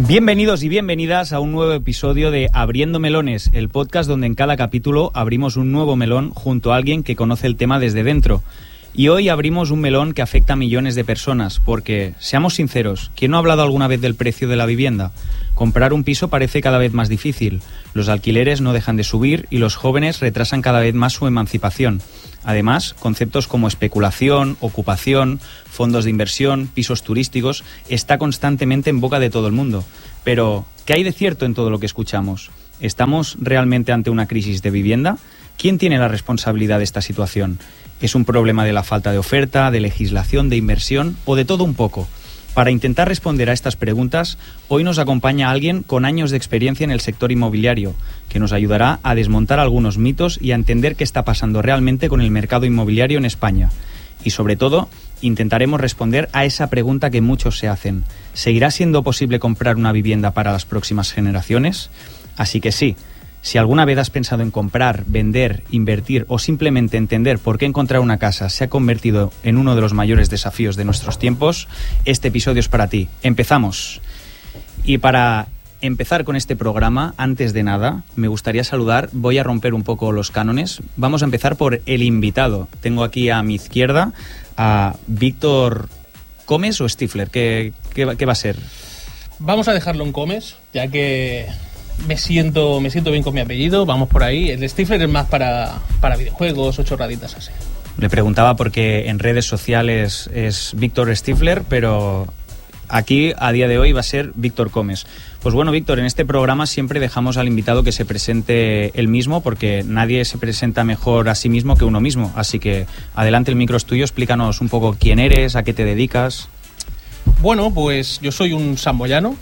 Bienvenidos y bienvenidas a un nuevo episodio de Abriendo Melones, el podcast donde en cada capítulo abrimos un nuevo melón junto a alguien que conoce el tema desde dentro. Y hoy abrimos un melón que afecta a millones de personas, porque, seamos sinceros, ¿quién no ha hablado alguna vez del precio de la vivienda? Comprar un piso parece cada vez más difícil, los alquileres no dejan de subir y los jóvenes retrasan cada vez más su emancipación. Además, conceptos como especulación, ocupación, fondos de inversión, pisos turísticos, está constantemente en boca de todo el mundo. Pero, ¿qué hay de cierto en todo lo que escuchamos? ¿Estamos realmente ante una crisis de vivienda? ¿Quién tiene la responsabilidad de esta situación? ¿Es un problema de la falta de oferta, de legislación, de inversión o de todo un poco? Para intentar responder a estas preguntas, hoy nos acompaña alguien con años de experiencia en el sector inmobiliario, que nos ayudará a desmontar algunos mitos y a entender qué está pasando realmente con el mercado inmobiliario en España. Y sobre todo, intentaremos responder a esa pregunta que muchos se hacen. ¿Seguirá siendo posible comprar una vivienda para las próximas generaciones? Así que sí. Si alguna vez has pensado en comprar, vender, invertir o simplemente entender por qué encontrar una casa se ha convertido en uno de los mayores desafíos de nuestros tiempos, este episodio es para ti. ¡Empezamos! Y para empezar con este programa, antes de nada, me gustaría saludar, voy a romper un poco los cánones. Vamos a empezar por el invitado. Tengo aquí a mi izquierda a Víctor Comes o Stifler. ¿Qué va a ser? Vamos a dejarlo en Comes, ya que me siento bien con mi apellido, vamos por ahí. El Stifler es más para videojuegos o chorraditas así. Le preguntaba porque en redes sociales es Víctor Stifler, pero aquí a día de hoy va a ser Víctor Comes. Pues bueno, Víctor, en este programa siempre dejamos al invitado que se presente él mismo, porque nadie se presenta mejor a sí mismo que uno mismo. Así que adelante, el micro es tuyo, explícanos un poco quién eres, a qué te dedicas. Bueno, pues yo soy un samboyano,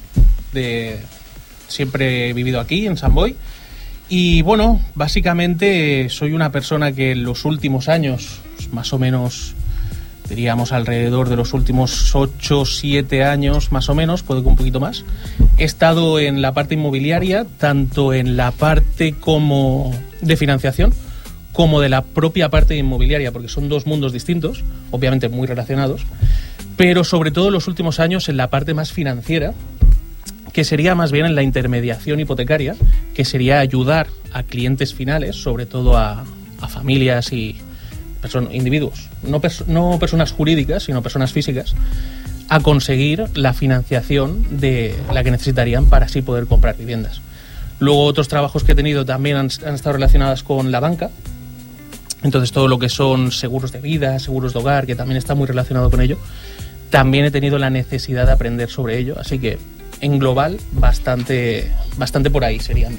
siempre he vivido aquí, en San Boi. Y bueno, básicamente soy una persona que en los últimos años, más o menos, diríamos alrededor de los últimos 8 o 7 años, más o menos, puede que un poquito más, he estado en la parte inmobiliaria, tanto en la parte como de financiación, como de la propia parte inmobiliaria, porque son dos mundos distintos, obviamente muy relacionados, pero sobre todo en los últimos años en la parte más financiera, que sería más bien en la intermediación hipotecaria, que sería ayudar a clientes finales, sobre todo a familias y individuos, no personas jurídicas, sino personas físicas, a conseguir la financiación de la que necesitarían para así poder comprar viviendas. Luego otros trabajos que he tenido también han estado relacionados con la banca, entonces todo lo que son seguros de vida, seguros de hogar, que también está muy relacionado con ello, también he tenido la necesidad de aprender sobre ello, así que en global, bastante por ahí sería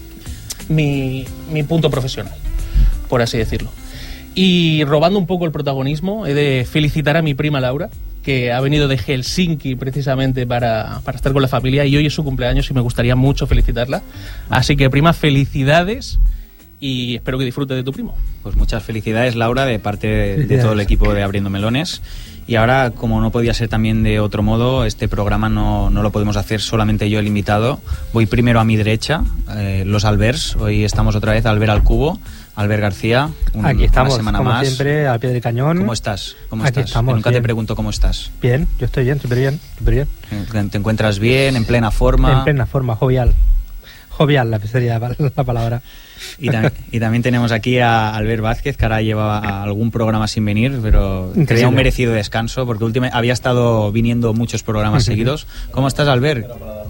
mi punto profesional, por así decirlo. Y robando un poco el protagonismo, he de felicitar a mi prima Laura, que ha venido de Helsinki precisamente para estar con la familia, y hoy es su cumpleaños y me gustaría mucho felicitarla. Así que, prima, felicidades y espero que disfrute de tu primo. Pues muchas felicidades, Laura, de parte de todo el equipo de Abriendo Melones. Y ahora, como no podía ser también de otro modo, este programa no lo podemos hacer solamente yo, el invitado. Voy primero a mi derecha, los Albers. Hoy estamos otra vez, Albert al cubo, Albert García. Aquí estamos, una semana como más. Siempre, al pie del cañón. ¿Cómo estás? Aquí estamos, Nunca bien. te pregunto cómo estás. Bien, yo estoy bien, súper bien. ¿Te encuentras bien, en plena forma? En plena forma, jovial. Jovial, sería la palabra. Y también tenemos aquí a Albert Vázquez, que ahora lleva algún programa sin venir, pero tenía un merecido descanso, porque había estado viniendo muchos programas seguidos. ¿Cómo estás, Albert?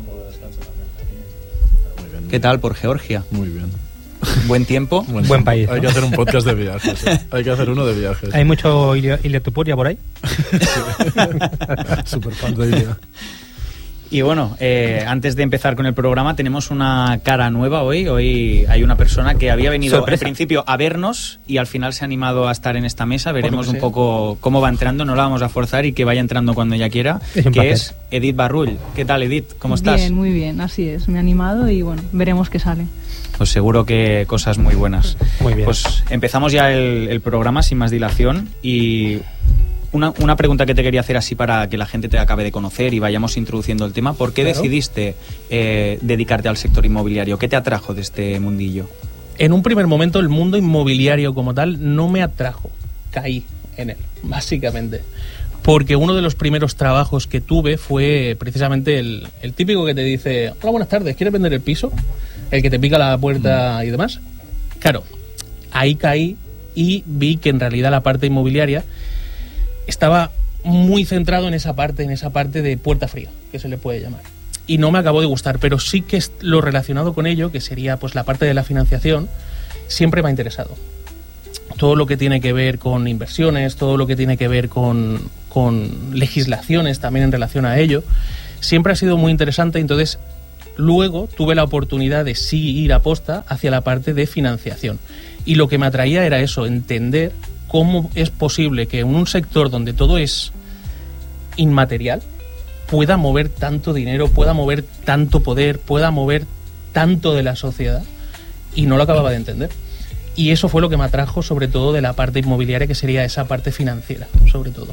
¿Qué tal por Georgia? Muy bien. ¿Buen tiempo? Buen país, ¿no? Hay que hacer un podcast de viajes. Hay que hacer uno de viajes. ¿Hay mucho Iliotupuria por ahí? Super fan de Ilia. Y bueno, antes de empezar con el programa, tenemos una cara nueva hoy. Hoy hay una persona que había venido al principio a vernos y al final se ha animado a estar en esta mesa. Veremos un poco cómo va entrando, no la vamos a forzar y que vaya entrando cuando ella quiera, que es Edith Barrull. ¿Qué tal, Edith? ¿Cómo estás? Bien, muy bien, así es. Me he animado y bueno, veremos qué sale. Pues seguro que cosas muy buenas. Muy bien. Pues empezamos ya el programa sin más dilación y una pregunta que te quería hacer así para que la gente te acabe de conocer y vayamos introduciendo el tema. ¿Por qué decidiste dedicarte al sector inmobiliario? ¿Qué te atrajo de este mundillo? En un primer momento el mundo inmobiliario como tal no me atrajo, caí en él, básicamente. porque uno de los primeros trabajos que tuve fue precisamente el típico que te dice: hola, buenas tardes, ¿quieres vender el piso? El que te pica la puerta y demás. Claro, ahí caí y vi que en realidad la parte inmobiliaria estaba muy centrado en esa parte de puerta fría, que se le puede llamar. Y no me acabó de gustar, pero sí que lo relacionado con ello, que sería pues la parte de la financiación, siempre me ha interesado. Todo lo que tiene que ver con inversiones, todo lo que tiene que ver con legislaciones también en relación a ello, siempre ha sido muy interesante. Entonces, luego tuve la oportunidad de sí ir a posta hacia la parte de financiación. Y lo que me atraía era eso, entender cómo es posible que en un sector donde todo es inmaterial pueda mover tanto dinero, pueda mover tanto poder, pueda mover tanto de la sociedad, y no lo acababa de entender. Y eso fue lo que me atrajo sobre todo de la parte inmobiliaria, que sería esa parte financiera, sobre todo.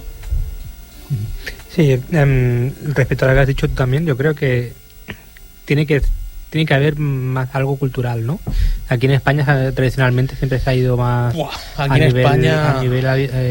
Sí, respecto a lo que has dicho tú también, yo creo que tiene que haber más algo cultural, ¿no? Aquí en España tradicionalmente siempre se ha ido más aquí en España, a nivel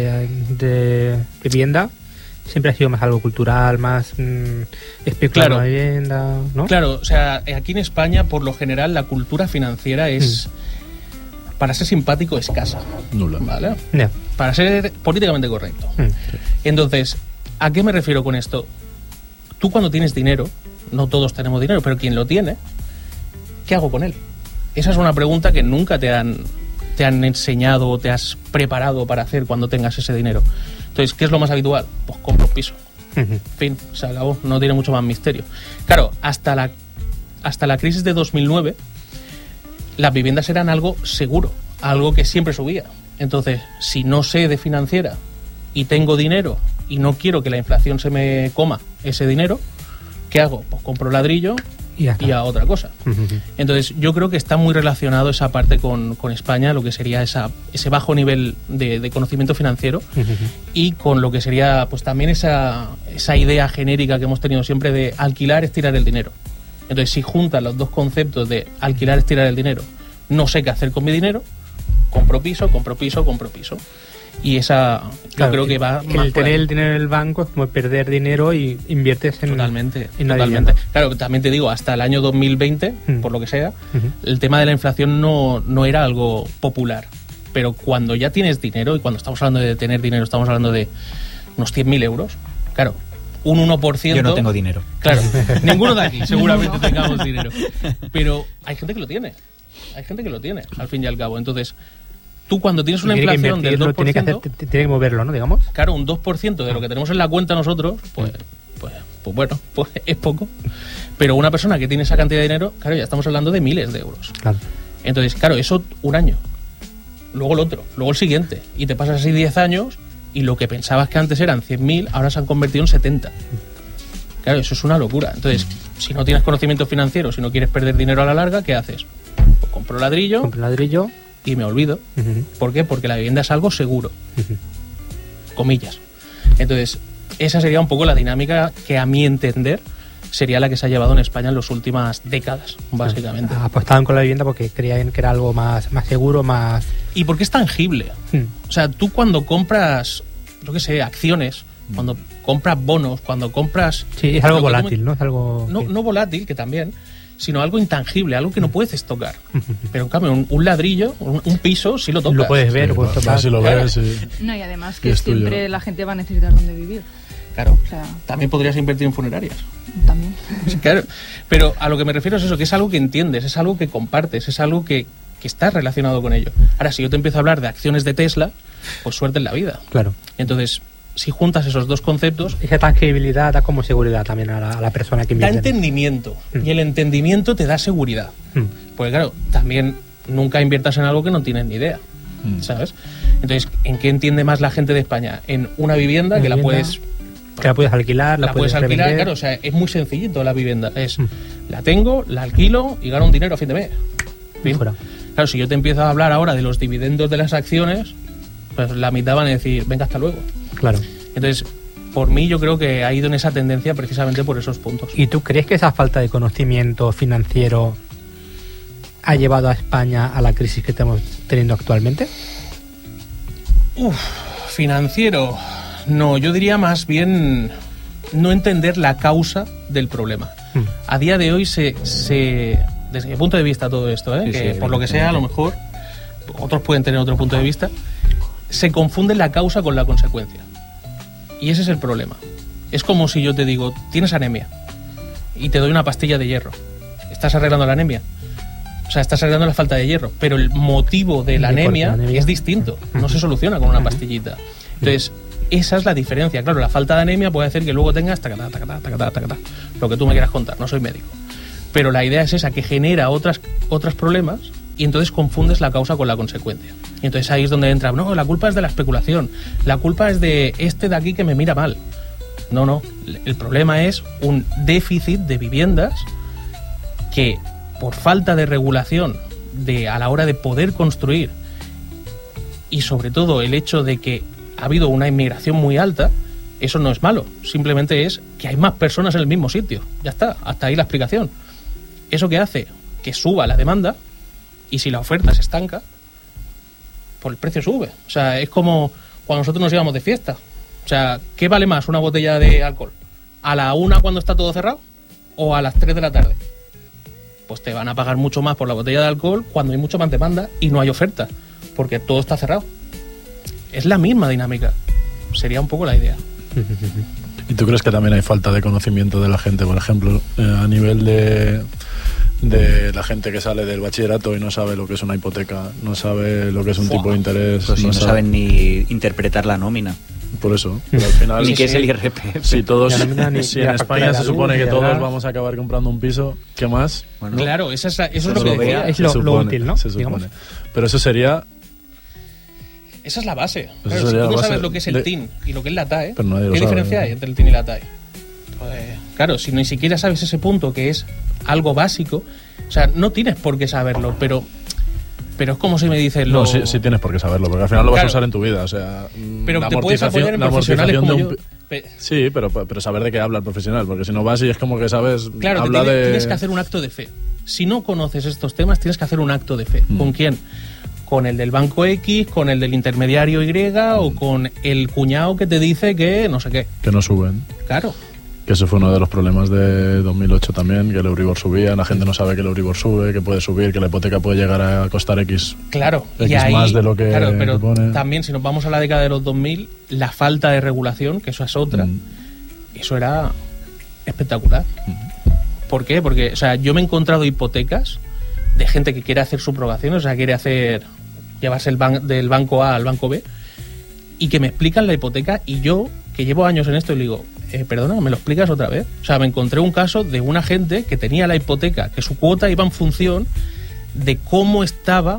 de vivienda. Siempre ha sido más algo cultural, más especular la vivienda, ¿no? Claro, o sea, aquí en España, por lo general, la cultura financiera es, para ser simpático, escasa. Nula. ¿Vale? Yeah. Para ser políticamente correcto. Entonces, ¿a qué me refiero con esto? Tú cuando tienes dinero, no todos tenemos dinero, pero quien lo tiene, ¿qué hago con él? Esa es una pregunta que nunca te han enseñado o te has preparado para hacer cuando tengas ese dinero. Entonces, ¿qué es lo más habitual? Pues compro un piso. Fin, se acabó, no tiene mucho más misterio. Claro, hasta la crisis de 2009, las viviendas eran algo seguro, algo que siempre subía. Entonces, si no sé de financiera y tengo dinero y no quiero que la inflación se me coma ese dinero, ¿qué hago? Pues compro ladrillo y a otra cosa. Entonces, yo creo que está muy relacionado esa parte con España, lo que sería ese bajo nivel de conocimiento financiero, y con lo que sería pues también esa idea genérica que hemos tenido siempre de alquilar es tirar el dinero. Entonces, si juntas los dos conceptos de alquilar es tirar el dinero, no sé qué hacer con mi dinero, compro piso. Y esa, yo creo que va más el tener el dinero en el banco es como perder dinero y inviertes en totalmente. vivienda. Claro, también te digo, hasta el año 2020, por lo que sea, el tema de la inflación no era algo popular. Pero cuando ya tienes dinero, y cuando estamos hablando de tener dinero, estamos hablando de unos 100.000 euros, claro, un 1%... Yo no tengo dinero. Claro, ninguno de aquí seguramente tengamos dinero. Pero hay gente que lo tiene. Al fin y al cabo. Entonces, tú cuando tienes una inflación del 2%... Tiene que moverlo, ¿no? Digamos. Claro, un 2% de lo que tenemos en la cuenta nosotros, pues bueno, pues es poco. Pero una persona que tiene esa cantidad de dinero, claro, ya estamos hablando de miles de euros. Claro. Entonces, claro, eso un año. Luego el otro, luego el siguiente. Y te pasas así 10 años y lo que pensabas que antes eran 100.000, ahora se han convertido en 70. Claro, eso es una locura. Entonces, si no tienes conocimiento financiero, si no quieres perder dinero a la larga, ¿qué haces? Pues compro ladrillo y me olvido. ¿Por qué? Porque la vivienda es algo seguro. Comillas. Entonces, esa sería un poco la dinámica que, a mi entender, sería la que se ha llevado en España en las últimas décadas, básicamente. Apostaban con la vivienda porque creían que era algo más seguro, más... Y porque es tangible. O sea, tú cuando compras, yo qué sé, acciones, cuando compras bonos, cuando compras... Sí, es algo volátil, ¿no? Es algo... No volátil, que también, sino algo intangible, algo que no puedes tocar. Pero en cambio, un ladrillo, un piso, sí lo tocas. Lo puedes ver, lo puedes tocar. Si lo ves, sí. No, y además que siempre la gente va a necesitar donde vivir. Claro, o sea, también podrías invertir en funerarias. También. Claro, pero a lo que me refiero es eso, que es algo que entiendes, es algo que compartes, es algo que está relacionado con ello. Ahora, si yo te empiezo a hablar de acciones de Tesla, pues suerte en la vida. Claro. Entonces, si juntas esos dos conceptos... Esa tangibilidad da como seguridad también a la persona que invierte. Da entendimiento, y el entendimiento te da seguridad. Porque claro, también nunca inviertas en algo que no tienes ni idea, ¿sabes? Entonces, ¿en qué entiende más la gente de España? En una vivienda que la puedes... Que la puedes alquilar, la puedes alquilar, revender. Claro, o sea, es muy sencillito la vivienda. Es, la tengo, la alquilo y gano un dinero a fin de mes. Claro, si yo te empiezo a hablar ahora de los dividendos de las acciones, pues la mitad van a decir, venga, hasta luego. Claro. Entonces, por mí yo creo que ha ido en esa tendencia precisamente por esos puntos. ¿Y tú crees que esa falta de conocimiento financiero ha llevado a España a la crisis que estamos teniendo actualmente? Financiero... No, yo diría más bien no entender la causa del problema. A día de hoy desde mi punto de vista todo esto, que por lo que sea, a lo mejor otros pueden tener otro punto de vista, se confunde la causa con la consecuencia. Y ese es el problema. Es como si yo te digo, tienes anemia y te doy una pastilla de hierro. ¿Estás arreglando la anemia? O sea, estás arreglando la falta de hierro, pero el motivo de la anemia es distinto. No se soluciona con una pastillita. Entonces, esa es la diferencia. Claro, la falta de anemia puede hacer que luego tengas tacatá, lo que tú me quieras contar. No soy médico. Pero la idea es esa, que genera otros problemas y entonces confundes la causa con la consecuencia. Y entonces ahí es donde entra, no, la culpa es de la especulación, la culpa es de este de aquí que me mira mal. No, el problema es un déficit de viviendas que por falta de regulación a la hora de poder construir y sobre todo el hecho de que ha habido una inmigración muy alta, eso no es malo, simplemente es que hay más personas en el mismo sitio. Ya está, hasta ahí la explicación. ¿Eso qué hace? Que suba la demanda y si la oferta se estanca, pues el precio sube. O sea, es como cuando nosotros nos íbamos de fiesta. O sea, ¿qué vale más una botella de alcohol? ¿A la 1 cuando está todo cerrado o a las 3 de la tarde? Pues te van a pagar mucho más por la botella de alcohol cuando hay mucha más demanda y no hay oferta, porque todo está cerrado. Es la misma dinámica. Sería un poco la idea. ¿Y tú crees que también hay falta de conocimiento de la gente, por ejemplo, a nivel de la gente que sale del bachillerato y no sabe lo que es una hipoteca, no sabe lo que es un tipo de interés? Pues no saben ni interpretar la nómina. Por eso, pero al final... Ni qué es el IRPF. Si en España se supone que todos vamos a acabar comprando un piso, ¿qué más? Bueno, claro, eso es lo que decía. Es lo útil, ¿no? Se supone. Pero eso sería... Esa es la base. Claro, si tú no sabes lo que es el TIN y lo que es la TAE, ¿qué diferencia hay entre el TIN y la TAE? Pues, claro, si ni siquiera sabes ese punto que es algo básico, o sea, no tienes por qué saberlo, pero es como si me dices... No, sí tienes por qué saberlo, porque al final lo vas a usar en tu vida, o sea... Pero te puedes apoyar en profesionales como yo. Sí, pero saber de qué habla el profesional, porque si no vas y es como que sabes... Claro, tienes que hacer un acto de fe. Si no conoces estos temas, tienes que hacer un acto de fe. ¿Con quién? Con el del banco X, con el del intermediario Y o con el cuñado que te dice que no sé qué. Que no suben. Claro. Que ese fue uno de los problemas de 2008 también, que el Euribor subía, la gente no sabe que el Euribor sube, que puede subir, que la hipoteca puede llegar a costar X. Claro. X y ahí, más de lo que pero pone. También si nos vamos a la década de los 2000, la falta de regulación, que eso es otra, eso era espectacular. ¿Por qué? Porque, o sea, yo me he encontrado hipotecas de gente que quiere hacer subrogaciones, o sea, quiere llevarse del banco A al banco B, y que me explican la hipoteca, y yo, que llevo años en esto, y le digo, perdona, ¿me lo explicas otra vez? O sea, me encontré un caso de una gente que tenía la hipoteca, que su cuota iba en función de cómo estaba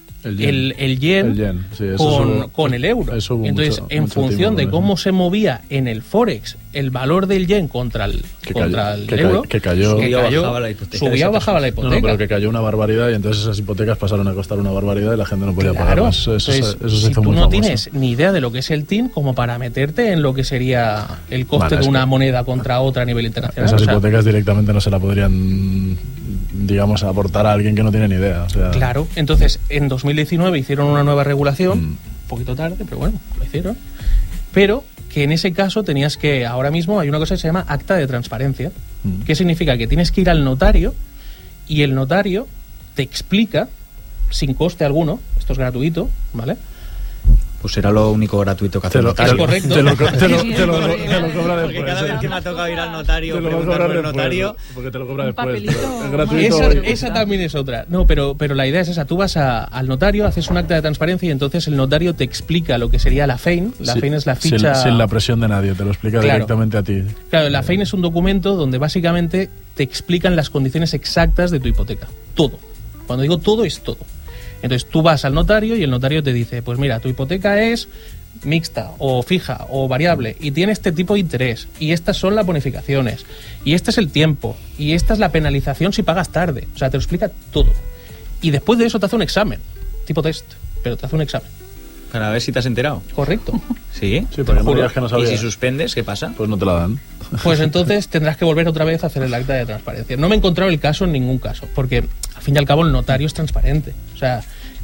el yen sí, con el euro. Entonces, en función de cómo se movía en el Forex el valor del yen contra el euro, subía o bajaba la hipoteca. No, pero que cayó una barbaridad y entonces esas hipotecas pasaron a costar una barbaridad y la gente no podía pagar más. Eso se hizo si tú muy no famoso. Tienes ni idea de lo que es el TIN como para meterte en lo que sería el coste de una moneda contra otra a nivel internacional. Esas hipotecas directamente no se la podrían, digamos, aportar a alguien que no tiene ni idea. O sea, claro, entonces en 2019 hicieron una nueva regulación, un poquito tarde, pero bueno, lo hicieron. Pero que en ese caso tenías que, ahora mismo hay una cosa que se llama acta de transparencia. ¿Qué significa? Que tienes que ir al notario y el notario te explica, sin coste alguno, esto es gratuito, ¿vale? Pues será lo único gratuito que hace el notario. Es correcto. Te lo cobra después. Porque cada vez que me ha tocado ir al notario, preguntar por el notario, porque te lo cobra después. Es gratuito. Esa también es otra. No, pero la idea es esa. Tú vas al notario, haces un acta de transparencia y entonces el notario te explica lo que sería la FEIN. La FEIN es la ficha... Sin la presión de nadie, te lo explica directamente a ti. Claro, la FEIN es un documento donde básicamente te explican las condiciones exactas de tu hipoteca. Todo. Cuando digo todo, es todo. Entonces tú vas al notario y el notario te dice, pues mira, tu hipoteca es mixta o fija o variable y tiene este tipo de interés y estas son las bonificaciones y este es el tiempo y esta es la penalización si pagas tarde. O sea, te lo explica todo. Y después de eso te hace un examen, tipo test, pero te hace un examen. Para ver si te has enterado. Correcto. ¿Sí? Sí, porque no digas que no sabías. ¿Y si suspendes, qué pasa? Pues no te la dan. Pues entonces tendrás que volver otra vez a hacer el acta de transparencia. No me he encontrado el caso en ningún caso, porque al fin y al cabo el notario es transparente. O sea,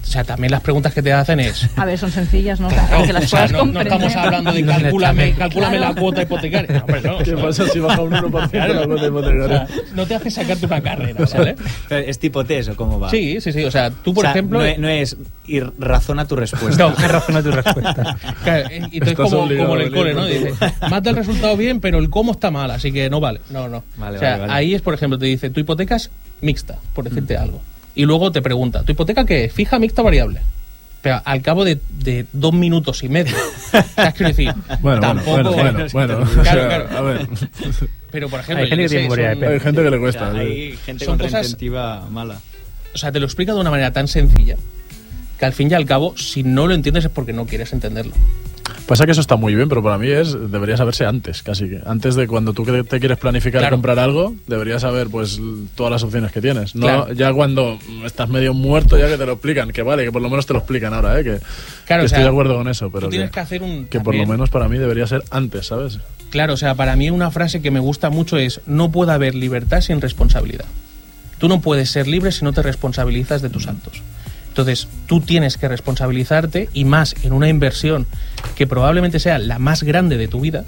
O sea, también las preguntas que te hacen es... A ver, son sencillas, ¿no? Claro, Que las o sea, puedas no comprender. estamos hablando de cálculame la cuota hipotecaria. No, hombre, no, ¿Qué pasa si baja un 1% claro, la cuota o sea, hipotecaria? no te hace sacarte una carrera, ¿sabes? Pero ¿es tipo test o cómo va? Sí. O sea, tú, por O sea, ejemplo... no es ir razona tu respuesta. No, ¿Qué razona tu respuesta? claro, entonces Estás obligado como en a el cole, venir ¿no? por Dice, mata el resultado bien, pero el cómo está mal, así que no vale. No. Vale, o sea, vale. ahí es, por ejemplo, te dice, tu hipoteca es mixta, por decirte algo. Y luego te pregunta, ¿tu hipoteca qué es? ¿Fija, mixta o variable? Pero al cabo de 2 minutos y medio. ¿Sabes qué decir? Bueno. Tampoco... Claro. Claro. A ver. Pero, por ejemplo, Hay gente yo que qué tiene sé, memoria de son- pelo. Hay gente que le O cuesta. sea, hay gente Son con cosas- retentiva mala. O sea, te lo explica de una manera tan sencilla que al fin y al cabo, si no lo entiendes es porque no quieres entenderlo. Pasa que eso está muy bien, pero para mí debería saberse antes, casi que. Antes de cuando tú te quieres planificar Claro. comprar algo, deberías saber pues todas las opciones que tienes. No Claro. ya cuando estás medio muerto ya que te lo explican, que vale, que por lo menos te lo explican ahora, que Claro, que o sea, estoy de acuerdo con eso, pero Tú tienes que hacer un... que por lo también- menos para mí debería ser antes, ¿sabes? Claro, o sea, para mí una frase que me gusta mucho es, no puede haber libertad sin responsabilidad. Tú no puedes ser libre si no te responsabilizas de tus actos. Entonces, tú tienes que responsabilizarte y más en una inversión que probablemente sea la más grande de tu vida,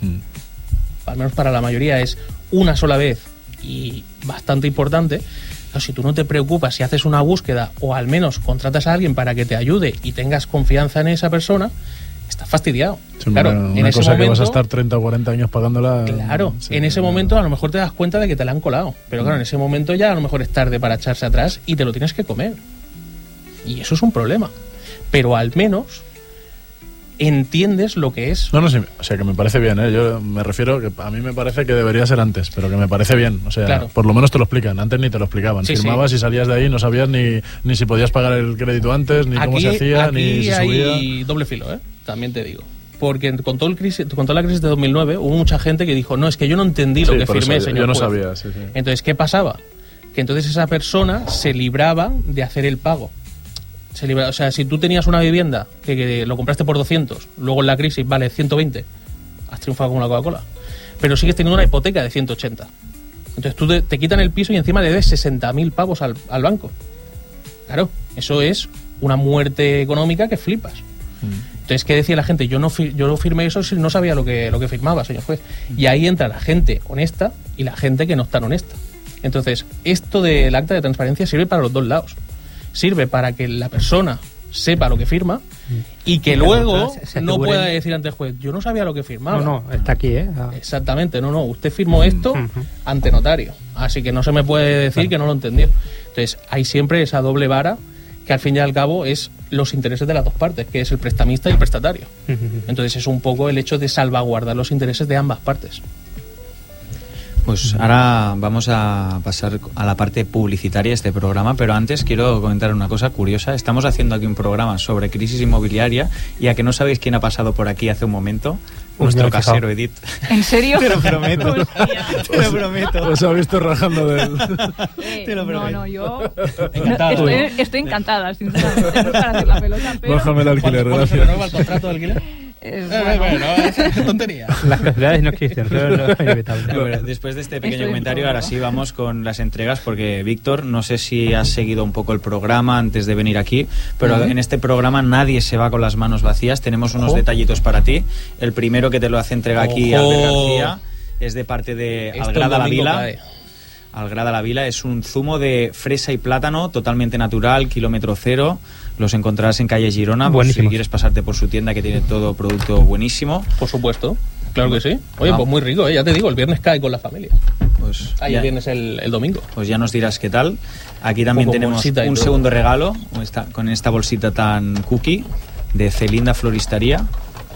al menos para la mayoría es una sola vez y bastante importante. Pero si tú no te preocupas, si haces una búsqueda o al menos contratas a alguien para que te ayude y tengas confianza en esa persona, estás fastidiado. Sí, claro, una en ese cosa que vas a momento- estar 30 o 40 años pagándola. Claro, sí, en ese momento a lo mejor te das cuenta de que te la han colado. Pero claro, en ese momento ya a lo mejor es tarde para echarse atrás y te lo tienes que comer. Y eso es un problema. Pero al menos entiendes lo que es. No, sí, o sea, que me parece bien, ¿eh? Yo me refiero que a mí me parece que debería ser antes, pero que me parece bien. O sea, Claro. por lo menos te lo explican. Antes ni te lo explicaban. Sí, Firmabas y salías de ahí, no sabías ni si podías pagar el crédito antes, ni cómo se hacía, ni si hay subía. doble filo, ¿eh? También te digo. Porque con toda la crisis de 2009 hubo mucha gente que dijo, no, es que yo no entendí lo Sí, que por eso, firmé, yo señor no juez". sabía, sí. Entonces, ¿qué pasaba? Que entonces esa persona se libraba de hacer el pago. O sea, si tú tenías una vivienda que lo compraste por 200, luego en la crisis vale 120, has triunfado con una Coca-Cola. Pero sigues teniendo una hipoteca de 180. Entonces tú te quitan el piso y encima le debes 60.000 pavos al banco. Claro, eso es una muerte económica que flipas. Entonces, ¿qué decía la gente? Yo no firmé eso si no sabía lo que firmaba, señor juez. Y ahí entra la gente honesta y la gente que no es tan honesta. Entonces, esto del acta de transparencia sirve para los dos lados. Sirve para que la persona sepa lo que firma y que luego se no aseguren- pueda decir ante el juez, yo no sabía lo que firmaba. No, está aquí, ¿eh? Exactamente, no, usted firmó esto ante notario, así que no se me puede decir que no lo entendió. Entonces, hay siempre esa doble vara que al fin y al cabo es los intereses de las dos partes, que es el prestamista y el prestatario. Entonces, es un poco el hecho de salvaguardar los intereses de ambas partes. Pues ahora vamos a pasar a la parte publicitaria de este programa, pero antes quiero comentar una cosa curiosa. Estamos haciendo aquí un programa sobre crisis inmobiliaria y a que no sabéis quién ha pasado por aquí hace un momento, nuestro me he fijado. casero Edith. ¿En serio? Te lo prometo. Hostia. Te lo prometo. Os ha visto rajando del. Te lo prometo. No, yo Encantado. estoy encantada, sinceramente. No es para hacer la pelota, pero Bájame el alquiler, ¿Cuándo se gracias. renueva el contrato de alquiler? es bueno. Bueno, es tontería. Las casualidades no existen, pero no es inevitable. Bueno, después de este pequeño Estoy comentario, en ahora todo. sí vamos con las entregas, porque Víctor, no sé si has seguido un poco el programa antes de venir aquí, pero en este programa nadie se va con las manos vacías. Tenemos unos Ojo. detallitos para ti. El primero que te lo hace entrega aquí, Ojo. Albert García, es de parte de Esto Algrada el la domingo Vila. cae. Algrada la Vila es un zumo de fresa y plátano totalmente natural, kilómetro cero. Los encontrarás en calle Girona, por si Buenísimos. quieres pasarte por su tienda, que tiene todo producto buenísimo. Por supuesto, claro que sí. Oye, Ah. pues muy rico, ya te digo, el viernes cae con la familia. Pues Ahí ya- el viernes el domingo. Pues ya nos dirás qué tal. Aquí también Con tenemos bolsita y un todo. segundo regalo con esta bolsita tan cookie de Celinda Floristería.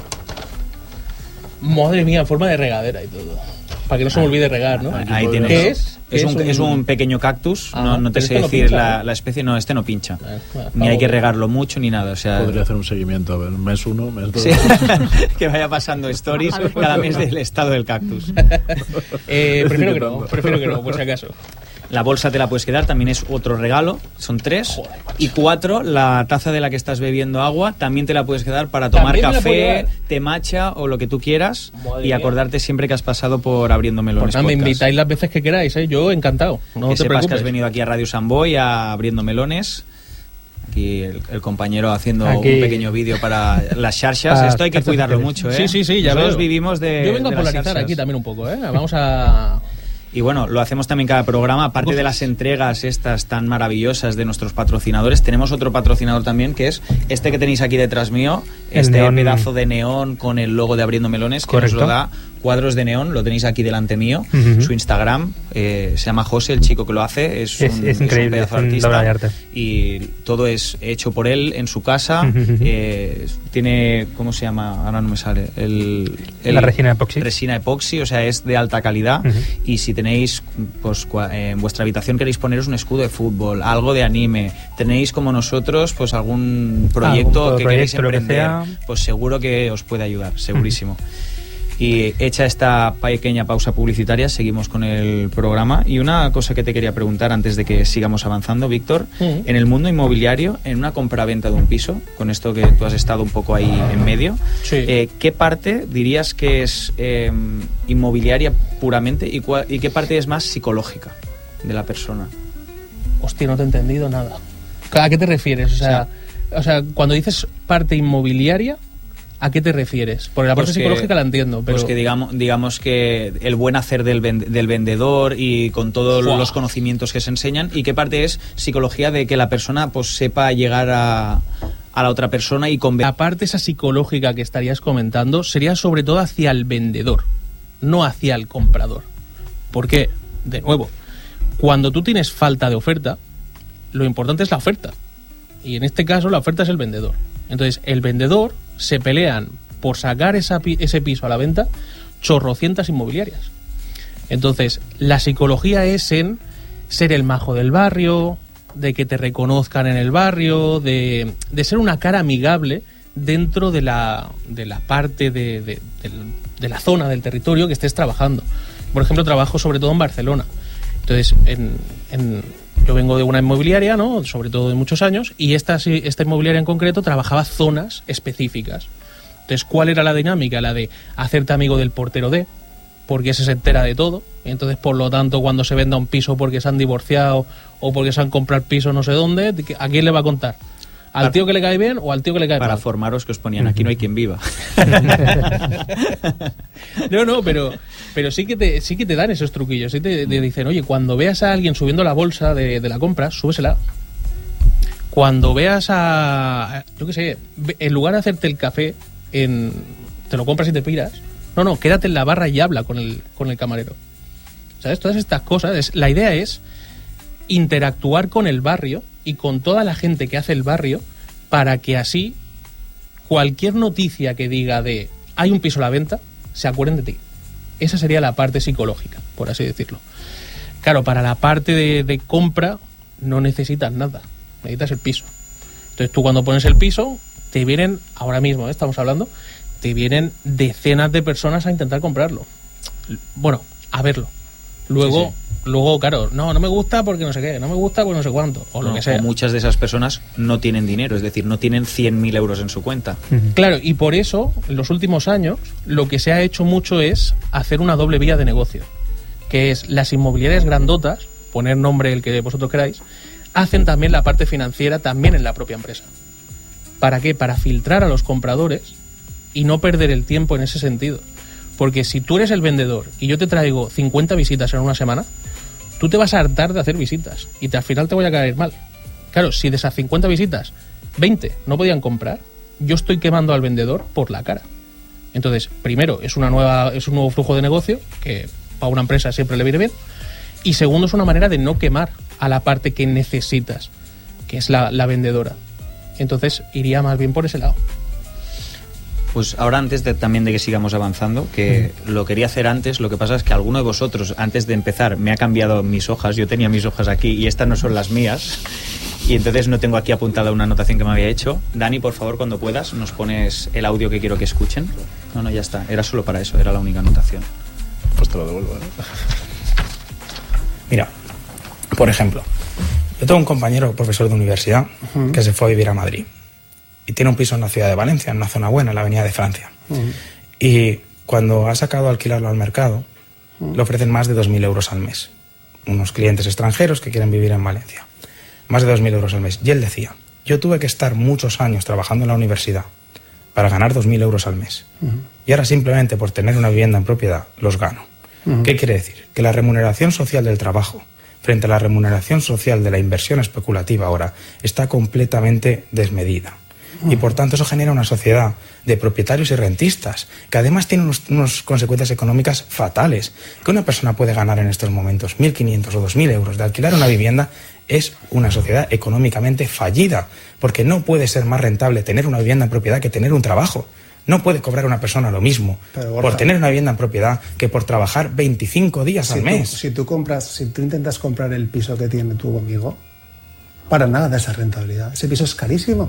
Madre mía, en forma de regadera y todo. Para que no se me olvide regar, ¿no? Ahí podemos- tienes. ¿Qué es? Es un pequeño cactus. Ah, no te pero sé este no decir pincha, ¿no? la especie. No, este no pincha. Ah, Ni hay que vamos. regarlo mucho ni nada. O sea, Podría hacer un seguimiento, a ver, mes 1, mes 2. sí. Que vaya pasando stories cada mes del estado del cactus. Prefiero que no, por si acaso. La bolsa te la puedes quedar, también es otro regalo, son 3. Joder, macho. Y 4, la taza de la que estás bebiendo agua, también te la puedes quedar para tomar ¿También me la puedo café, llevar? té matcha o lo que tú quieras. Madre y mía. acordarte siempre que has pasado por Abriendo Melones Pues nada, me Podcast. invitáis las veces que queráis, ¿eh? Yo encantado. No que te sepas preocupes. que has venido aquí a Radio Samboy, a Abriendo Melones. Aquí el compañero haciendo Aquí. un pequeño vídeo para las xarxas. Esto hay que cuidarlo mucho, ¿eh? Sí, ya Nosotros veo. vivimos de Yo vengo a de las polarizar xarxas. aquí también un poco, ¿eh? Vamos a... Y bueno, lo hacemos también cada programa. Aparte de las entregas estas tan maravillosas de nuestros patrocinadores, tenemos otro patrocinador también, que es este que tenéis aquí detrás mío, El este neón. pedazo de neón con el logo de Abriendo Melones, que Correcto. nos lo da Cuadros de Neón, lo tenéis aquí delante mío. Ujú. Su Instagram, se llama José, el chico que lo hace, es increíble, un pedazo es un artista. obra de arte. Y todo es hecho por él en su casa. Ujú. Tiene, ¿cómo se llama? Ahora no me sale. La resina epoxi. Resina epoxi, o sea, es de alta calidad. Ujú. Y si tenéis, pues en vuestra habitación queréis poneros un escudo de fútbol, algo de anime, tenéis como nosotros, pues algún proyecto Algún que queréis proyecto, lo que emprender, sea. pues seguro que os puede ayudar, segurísimo. Y hecha esta pequeña pausa publicitaria, seguimos con el programa. Y una cosa que te quería preguntar antes de que sigamos avanzando, Víctor, en el mundo inmobiliario, en una compraventa de un piso, con esto que tú has estado un poco ahí en medio, Sí. ¿qué parte dirías que es inmobiliaria puramente y qué parte es más psicológica de la persona? Hostia, no te he entendido nada. ¿A qué te refieres? O sea, cuando dices parte inmobiliaria, ¿a qué te refieres? Porque la parte Pues que- psicológica la entiendo, pero... Pues que digamos que el buen hacer del vendedor y con todos Fua. los conocimientos que se enseñan, y qué parte es psicología de que la persona pues sepa llegar a la otra persona y convencer. La parte esa psicológica que estarías comentando sería sobre todo hacia el vendedor, no hacia el comprador. Porque, de nuevo, cuando tú tienes falta de oferta, lo importante es la oferta. Y en este caso la oferta es el vendedor. Entonces, el vendedor se pelean por sacar ese piso a la venta chorrocientas inmobiliarias. Entonces, la psicología es en ser el majo del barrio, de que te reconozcan en el barrio, de ser una cara amigable dentro de la parte de la zona, del territorio que estés trabajando. Por ejemplo, trabajo sobre todo en Barcelona. Entonces, yo vengo de una inmobiliaria, ¿no? Sobre todo de muchos años, y esta inmobiliaria en concreto trabajaba zonas específicas. Entonces, ¿cuál era la dinámica? La de hacerte amigo del portero porque ese se entera de todo. Y entonces, por lo tanto, cuando se venda un piso porque se han divorciado o porque se han comprado piso no sé dónde, ¿a quién le va a contar? ¿Al tío que le cae bien o al tío que le cae Para mal? formaros que os ponían, aquí no hay quien viva. No, pero sí que te dan esos truquillos. Sí te dicen, oye, cuando veas a alguien subiendo la bolsa de la compra, súbesela. Cuando veas yo qué sé, en lugar de hacerte el café, te lo compras y te piras. No, quédate en la barra y habla con el camarero. ¿Sabes? Todas estas cosas. La idea es interactuar con el barrio y con toda la gente que hace el barrio para que así cualquier noticia que diga de hay un piso a la venta, se acuerden de ti. Esa sería la parte psicológica, por así decirlo. Claro, para la parte de compra no necesitas nada, necesitas el piso. Entonces tú cuando pones el piso, te vienen, ahora mismo estamos hablando, te vienen decenas de personas a intentar comprarlo. Bueno, a verlo. Luego, claro, no me gusta porque no sé qué, no me gusta porque no sé cuánto, o lo que sea. O muchas de esas personas no tienen dinero, es decir, no tienen 100.000 euros en su cuenta. Claro, y por eso, en los últimos años, lo que se ha hecho mucho es hacer una doble vía de negocio, que es las inmobiliarias grandotas, poner nombre el que vosotros queráis, hacen también la parte financiera también en la propia empresa. ¿Para qué? Para filtrar a los compradores y no perder el tiempo en ese sentido. Porque si tú eres el vendedor y yo te traigo 50 visitas en una semana, tú te vas a hartar de hacer visitas y al final te voy a caer mal. Claro, si de esas 50 visitas, 20 no podían comprar, yo estoy quemando al vendedor por la cara. Entonces, primero, es un nuevo flujo de negocio que para una empresa siempre le viene bien. Y segundo, es una manera de no quemar a la parte que necesitas, que es la vendedora. Entonces, iría más bien por ese lado. Pues ahora antes también de que sigamos avanzando, que lo quería hacer antes, lo que pasa es que alguno de vosotros antes de empezar me ha cambiado mis hojas, yo tenía mis hojas aquí y estas no son las mías y entonces no tengo aquí apuntada una anotación que me había hecho. Dani, por favor, cuando puedas nos pones el audio que quiero que escuchen. No, ya está, era solo para eso, era la única anotación. Pues te lo devuelvo, ¿eh? Mira, por ejemplo, yo tengo un compañero profesor de universidad que se fue a vivir a Madrid y tiene un piso en la ciudad de Valencia, en una zona buena, en la Avenida de Francia. Y cuando ha sacado a alquilarlo al mercado, le ofrecen más de 2.000 euros al mes. Unos clientes extranjeros que quieren vivir en Valencia. Más de 2.000 euros al mes. Y él decía, Yo tuve que estar muchos años trabajando en la universidad para ganar 2.000 euros al mes. Y ahora simplemente por tener una vivienda en propiedad los gano. ¿Qué quiere decir? Que la remuneración social del trabajo frente a la remuneración social de la inversión especulativa ahora está completamente desmedida. Y por tanto eso genera una sociedad de propietarios y rentistas, que además tiene unas consecuencias económicas fatales. Que una persona puede ganar en estos momentos 1.500 o 2.000 euros de alquilar una vivienda es una sociedad económicamente fallida, porque no puede ser más rentable tener una vivienda en propiedad que tener un trabajo. No puede cobrar una persona lo mismo por tener una vivienda en propiedad que por trabajar 25 días al mes. Si tú intentas comprar el piso que tiene tu amigo, para nada da esa rentabilidad. Ese piso es carísimo.